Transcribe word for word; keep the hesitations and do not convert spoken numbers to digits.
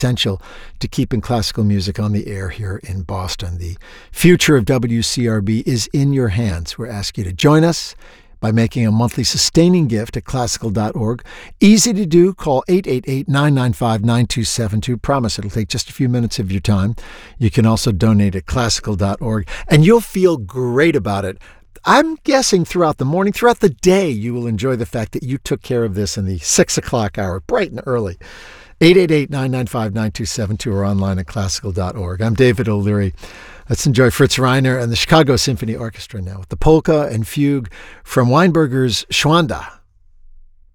essential to keeping classical music on the air here in Boston. The future of W C R B is in your hands. We're asking you to join us by making a monthly sustaining gift at classical dot org. Easy to do. Call eight eight eight, nine nine five, nine two seven two. Promise it'll take just a few minutes of your time. You can also donate at classical dot org, and you'll feel great about it. I'm guessing throughout the morning, throughout the day, you will enjoy the fact that you took care of this in the six o'clock hour, bright and early. eight eight eight, nine nine five, nine two seven two or online at classical dot org. I'm David O'Leary. Let's enjoy Fritz Reiner and the Chicago Symphony Orchestra now with the polka and fugue from Weinberger's Schwanda.